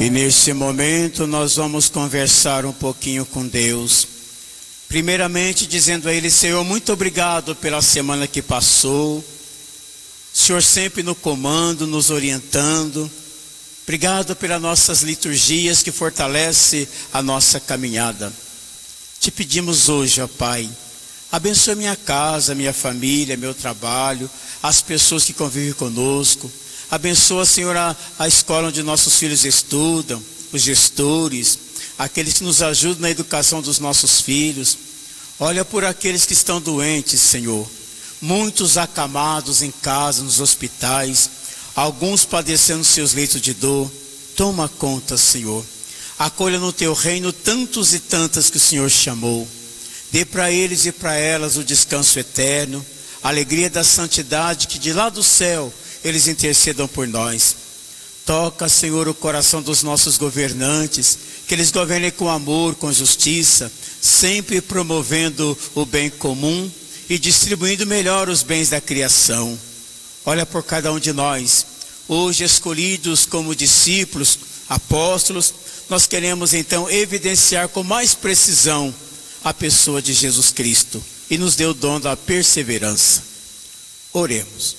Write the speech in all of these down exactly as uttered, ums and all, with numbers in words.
E neste momento nós vamos conversar um pouquinho com Deus. Primeiramente dizendo a Ele: Senhor, muito obrigado pela semana que passou. Senhor sempre no comando, nos orientando. Obrigado pelas nossas liturgias que fortalecem a nossa caminhada. Te pedimos hoje, ó Pai, abençoe minha casa, minha família, meu trabalho, as pessoas que convivem conosco. Abençoa, Senhor, a, a escola onde nossos filhos estudam, os gestores, aqueles que nos ajudam na educação dos nossos filhos. Olha por aqueles que estão doentes, Senhor. Muitos acamados em casa, nos hospitais, alguns padecendo seus leitos de dor. Toma conta, Senhor. Acolha no teu reino tantos e tantas que o Senhor chamou. Dê para eles e para elas o descanso eterno, a alegria da santidade, que de lá do céu eles intercedam por nós. Toca, Senhor, o coração dos nossos governantes, que eles governem com amor, com justiça, sempre promovendo o bem comum e distribuindo melhor os bens da criação. Olha por cada um de nós, hoje escolhidos como discípulos, apóstolos. Nós queremos então evidenciar com mais precisão a pessoa de Jesus Cristo e nos dê o dom da perseverança. Oremos.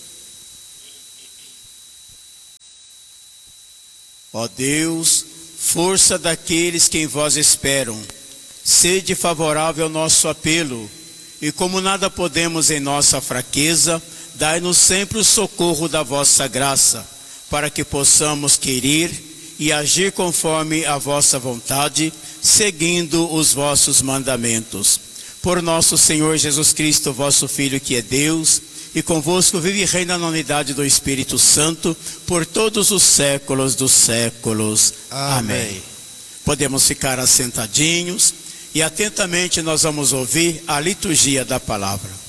Ó Deus, força daqueles que em vós esperam, sede favorável ao nosso apelo, e como nada podemos em nossa fraqueza, dai-nos sempre o socorro da vossa graça, para que possamos querer e agir conforme a vossa vontade, seguindo os vossos mandamentos. Por nosso Senhor Jesus Cristo, vosso Filho, que é Deus, e convosco vive e reina na unidade do Espírito Santo, por todos os séculos dos séculos. Amém. Amém. Podemos ficar assentadinhos e atentamente nós vamos ouvir a liturgia da palavra.